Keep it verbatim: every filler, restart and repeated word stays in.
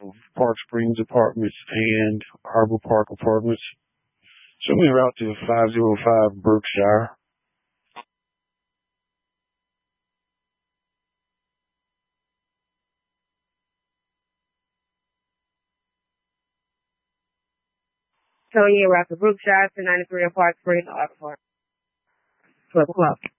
of Park Springs Apartments and Harbor Park Apartments. Show me a route to five oh five Berkshire. Showing you a route to Berkshire to ninety-three Park Springs, Harbor Park. twelve o'clock.